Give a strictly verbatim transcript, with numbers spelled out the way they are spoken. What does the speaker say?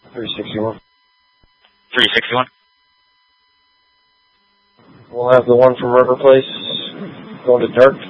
three sixty-one. three sixty-one? We'll have the one from River Place going to Dark.